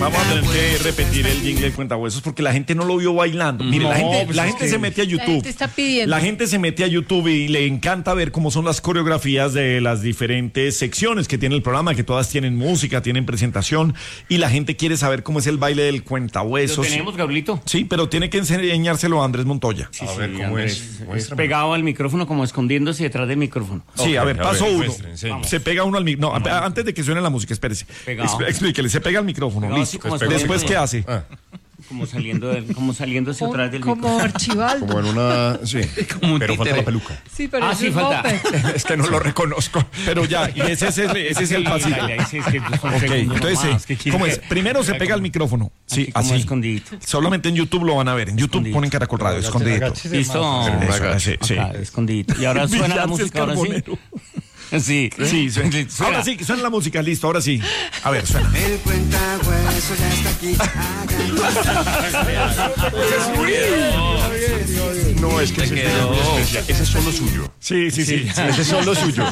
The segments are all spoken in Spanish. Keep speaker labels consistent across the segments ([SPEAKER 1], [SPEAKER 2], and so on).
[SPEAKER 1] Vamos a tener que repetir el jingle de Cuentahuesos porque la gente no lo vio bailando. Mire, la gente se mete a YouTube.
[SPEAKER 2] La gente está pidiendo.
[SPEAKER 1] La gente se mete a YouTube y le encanta ver cómo son las coreografías de las diferentes secciones que tiene el programa, que todas tienen música, tienen presentación, y la gente quiere saber cómo es el baile del Cuentahuesos.
[SPEAKER 3] Lo tenemos, Gabrielito.
[SPEAKER 1] Sí, pero tiene que enseñárselo a Andrés Montoya.
[SPEAKER 3] Sí,
[SPEAKER 4] A ver, ¿cómo
[SPEAKER 3] Andrés,
[SPEAKER 4] es?
[SPEAKER 3] es pegado al micrófono, como escondiéndose detrás del micrófono.
[SPEAKER 1] Sí, a ver, paso uno.
[SPEAKER 4] Enseñe.
[SPEAKER 1] Se pega uno al micrófono. No, antes de que suene la música, espérese.
[SPEAKER 3] Pegado.
[SPEAKER 1] Explíquele, se pega al micrófono.
[SPEAKER 3] Pegado,
[SPEAKER 1] Listo.
[SPEAKER 3] sí, como
[SPEAKER 1] Después, ¿qué hace?
[SPEAKER 3] Como saliéndose atrás del
[SPEAKER 2] Como
[SPEAKER 3] micrófono.
[SPEAKER 2] Archibaldo.
[SPEAKER 4] Como en una... Sí, pero falta la peluca.
[SPEAKER 2] Sí, pero
[SPEAKER 3] Ah,
[SPEAKER 2] eso
[SPEAKER 3] sí,
[SPEAKER 2] es
[SPEAKER 3] falta.
[SPEAKER 2] Muppet.
[SPEAKER 1] Es que no lo reconozco. Pero ya, y ese es el pasito. Ok, entonces, ¿cómo es? Primero se pega al micrófono. Sí,
[SPEAKER 3] Aquí como
[SPEAKER 1] así.
[SPEAKER 3] escondidito.
[SPEAKER 1] Solamente en YouTube lo van a ver. En YouTube
[SPEAKER 3] Escondidito.
[SPEAKER 1] ponen Caracol Radio, escondidito.
[SPEAKER 3] Listo.
[SPEAKER 1] Sí, sí.
[SPEAKER 3] Acá, escondidito. Y ahora suena la
[SPEAKER 1] Villarse
[SPEAKER 3] música, ahora sí.
[SPEAKER 1] Carbonero.
[SPEAKER 3] Sí.
[SPEAKER 1] Sí, suena.
[SPEAKER 3] Suena.
[SPEAKER 1] Ahora sí, suena la música, listo, ahora sí. A ver, suena.
[SPEAKER 5] El Cuentahuesos ya está aquí.
[SPEAKER 4] No, es que ese es solo suyo.
[SPEAKER 1] Sí.
[SPEAKER 4] Ese es solo suyo.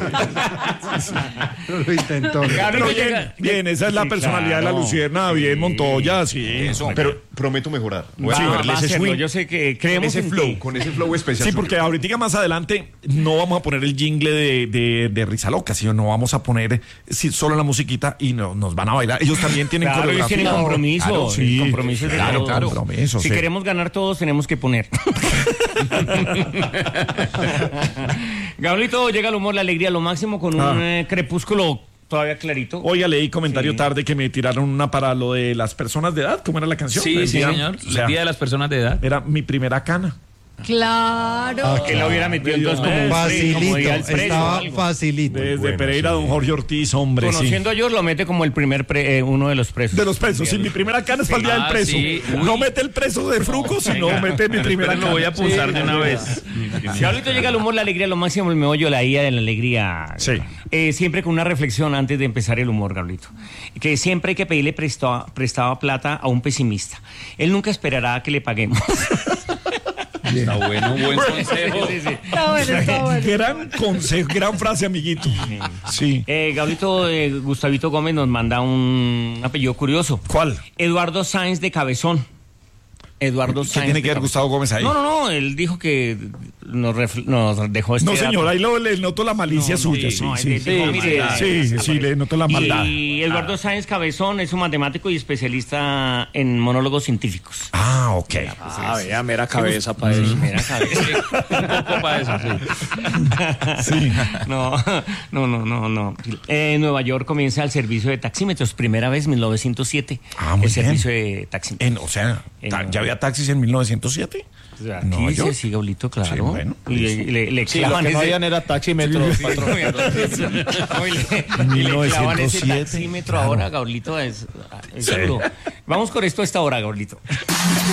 [SPEAKER 6] Lo intentó.
[SPEAKER 1] Pero bien, esa es la personalidad de la Lucierna, bien, Montoya, sí.
[SPEAKER 4] Pero prometo mejorar. Voy a
[SPEAKER 1] Sí,
[SPEAKER 4] cogerle
[SPEAKER 3] Va a
[SPEAKER 4] ese
[SPEAKER 3] hacerlo.
[SPEAKER 4] swing.
[SPEAKER 3] Yo sé que
[SPEAKER 4] Con
[SPEAKER 3] creemos
[SPEAKER 4] ese
[SPEAKER 3] en
[SPEAKER 4] flow,
[SPEAKER 3] ti.
[SPEAKER 4] con ese flow especial.
[SPEAKER 1] Sí, porque ahorita más adelante no vamos a poner el jingle de Risa Loca, sino no vamos a poner solo la musiquita y nos van a bailar. Ellos también tienen
[SPEAKER 3] Claro, ellos
[SPEAKER 1] coreografía.
[SPEAKER 3] tienen compromiso.
[SPEAKER 1] Claro, sí.
[SPEAKER 3] El compromiso es de todos.
[SPEAKER 1] Compromiso,
[SPEAKER 3] Si
[SPEAKER 1] sí.
[SPEAKER 3] queremos ganar todos, tenemos que poner. Gabrielito, llega el humor, la alegría, lo máximo con un crepúsculo todavía clarito.
[SPEAKER 1] Oiga, leí comentario
[SPEAKER 3] Sí.
[SPEAKER 1] tarde que me tiraron una para lo de las personas de edad. ¿Cómo era la canción?
[SPEAKER 7] Sí,
[SPEAKER 1] El
[SPEAKER 7] sí,
[SPEAKER 1] día-
[SPEAKER 7] señor.
[SPEAKER 1] o sea,
[SPEAKER 7] El día de las personas de edad.
[SPEAKER 1] era mi primera cana.
[SPEAKER 2] Claro.
[SPEAKER 3] Que la hubiera metido entonces como un
[SPEAKER 6] Facilito,
[SPEAKER 3] como día del preso o
[SPEAKER 6] estaba
[SPEAKER 3] algo.
[SPEAKER 6] facilito.
[SPEAKER 1] Desde
[SPEAKER 4] bueno,
[SPEAKER 1] Pereira,
[SPEAKER 4] sí.
[SPEAKER 1] don Jorge Ortiz, hombre, sí.
[SPEAKER 3] Conociendo a George, lo mete como el primer uno de los presos.
[SPEAKER 1] De los presos, sí, mi primera cana es para el día del
[SPEAKER 7] Ah,
[SPEAKER 1] preso.
[SPEAKER 7] sí.
[SPEAKER 1] No mete el preso de Fruco, sino mete mi primera
[SPEAKER 7] Lo
[SPEAKER 1] cana.
[SPEAKER 7] voy a apuntar de una vez.
[SPEAKER 3] Gabrielito, llega el humor, la alegría, lo máximo, el meollo, la ida de la alegría.
[SPEAKER 1] Sí.
[SPEAKER 3] Siempre con una reflexión antes de empezar el humor, Gabrielito. Que siempre hay que pedirle prestada plata a un pesimista. Él nunca esperará a que le paguemos.
[SPEAKER 7] Está bueno, buen consejo.
[SPEAKER 3] Sí.
[SPEAKER 2] Está bueno, está bueno.
[SPEAKER 1] Gran consejo, gran frase, amiguito. Sí.
[SPEAKER 3] Gabrielito, Gustavito Gómez nos manda un apellido curioso.
[SPEAKER 1] ¿Cuál?
[SPEAKER 3] Eduardo Sáenz de Cabezón. Eduardo
[SPEAKER 1] ¿Qué
[SPEAKER 3] Sáenz.
[SPEAKER 1] tiene
[SPEAKER 3] de
[SPEAKER 1] que ver
[SPEAKER 3] Cabezón.
[SPEAKER 1] Gustavo Gómez ahí?
[SPEAKER 3] No, él dijo que nos dejó este
[SPEAKER 1] No, señor,
[SPEAKER 3] dato.
[SPEAKER 1] ahí le noto la malicia suya, sí,
[SPEAKER 3] no,
[SPEAKER 1] sí.
[SPEAKER 3] él dijo, mire,
[SPEAKER 1] Sí, le noto la maldad.
[SPEAKER 3] Y Eduardo Sáenz Cabezón es un matemático y especialista en monólogos científicos.
[SPEAKER 1] Ah, ok.
[SPEAKER 8] Vea, mera cabeza para eso.
[SPEAKER 3] Mira, ¿sabes?
[SPEAKER 7] Un poco para eso, sí.
[SPEAKER 1] Sí.
[SPEAKER 3] No. En Nueva York comienza el servicio de taxímetros, primera vez, 1907.
[SPEAKER 1] Ah, muy
[SPEAKER 3] el
[SPEAKER 1] bien.
[SPEAKER 3] servicio de taxímetros.
[SPEAKER 1] O sea,
[SPEAKER 3] En-
[SPEAKER 1] ¿ya había taxis en 1907?
[SPEAKER 3] Aquí
[SPEAKER 1] Nueva York.
[SPEAKER 3] sí, Gaulito, claro.
[SPEAKER 1] Sí, bueno.
[SPEAKER 3] Y le
[SPEAKER 8] Sí, lo
[SPEAKER 3] clavan
[SPEAKER 8] que no
[SPEAKER 3] ese-
[SPEAKER 8] habían era taxímetros, patrón.
[SPEAKER 3] No, y le clavan ese
[SPEAKER 1] 1907,
[SPEAKER 3] taxímetro
[SPEAKER 1] claro.
[SPEAKER 3] ahora, Gaulito, es
[SPEAKER 1] Sí.
[SPEAKER 3] duro. Vamos con esto a esta hora, Gaulito.